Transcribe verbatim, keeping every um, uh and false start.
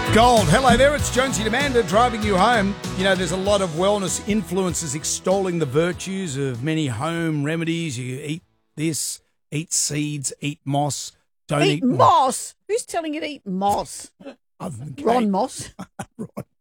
Gold. Hello there, it's Jonesy Demander driving you home. You know, there's a lot of wellness influencers extolling the virtues of many home remedies. You eat this, eat seeds, eat moss. Don't Eat eat, moss? Who's telling you to eat moss? Other than Ron cake. Moss. Ron